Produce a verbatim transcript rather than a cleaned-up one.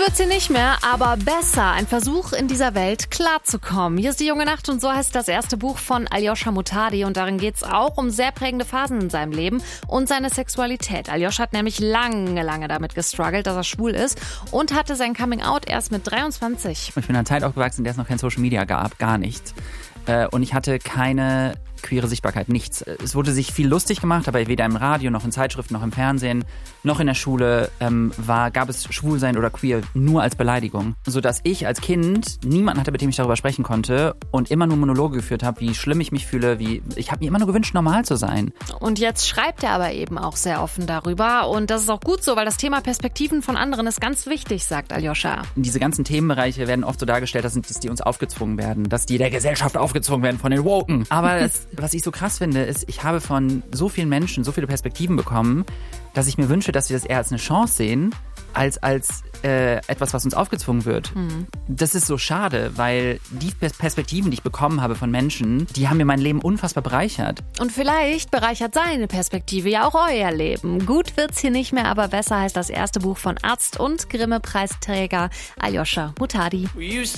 wird sie nicht mehr, aber besser. Ein Versuch, in dieser Welt klarzukommen. Hier ist die junge Nacht und so heißt das erste Buch von Aljoscha Mutadi. Und darin geht es auch um sehr prägende Phasen in seinem Leben und seine Sexualität. Aljoscha hat nämlich lange, lange damit gestruggelt, dass er schwul ist und hatte sein Coming-out erst mit dreiundzwanzig. Ich bin in einer Zeit aufgewachsen, in der es noch kein Social Media gab, gar nichts. Und ich hatte keine queere Sichtbarkeit, nichts. Es wurde sich viel lustig gemacht, aber weder im Radio, noch in Zeitschriften, noch im Fernsehen, noch in der Schule ähm, war, gab es Schwulsein oder queer nur als Beleidigung. Sodass ich als Kind niemanden hatte, mit dem ich darüber sprechen konnte und immer nur Monologe geführt habe, wie schlimm ich mich fühle, wie ich habe mir immer nur gewünscht, normal zu sein. Und jetzt schreibt er aber eben auch sehr offen darüber und das ist auch gut so, weil das Thema Perspektiven von anderen ist ganz wichtig, sagt Aljoscha. Diese ganzen Themenbereiche werden oft so dargestellt, dass die uns aufgezwungen werden, dass die der Gesellschaft aufgezwungen werden von den Woken. Aber das, was ich so krass finde, ist, ich habe von so vielen Menschen so viele Perspektiven bekommen, dass ich mir wünsche, dass wir das eher als eine Chance sehen, als als äh, etwas, was uns aufgezwungen wird. Mhm. Das ist so schade, weil die Perspektiven, die ich bekommen habe von Menschen, die haben mir mein Leben unfassbar bereichert. Und vielleicht bereichert seine Perspektive ja auch euer Leben. Gut wird's hier nicht mehr, aber besser heißt das erste Buch von Arzt und Grimme-Preisträger Aljoscha Mutadi.